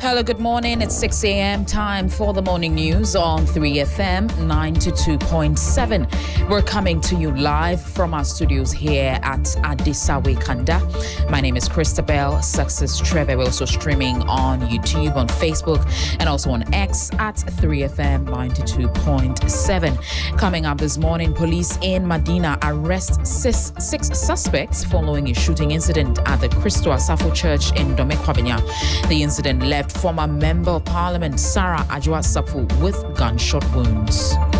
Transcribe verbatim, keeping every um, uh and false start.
Hello, good morning. It's six a.m. time for the morning news on three F M ninety-two point seven. We're coming to you live from our studios here at Adisawe Kanda. My name is Christabel Success Trevor. We're also streaming on YouTube, on Facebook, and also on X at three F M ninety-two point seven. Coming up this morning, police in Medina arrest six, six suspects following a shooting incident at the Cristo Asafo Church in Domekwabenya. The incident left former Member of Parliament Sarah Ajwa Sapu with gunshot wounds.